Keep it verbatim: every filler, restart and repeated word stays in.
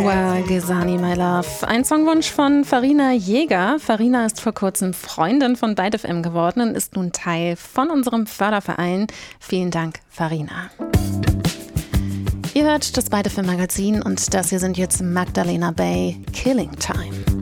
Well, Gesani, my love. Ein Songwunsch von Farina Jäger. Farina ist vor kurzem Freundin von Byte F M geworden und ist nun Teil von unserem Förderverein. Vielen Dank, Farina. Ihr hört das Byte F M Magazin und das hier sind jetzt Magdalena Bay, Killing Time.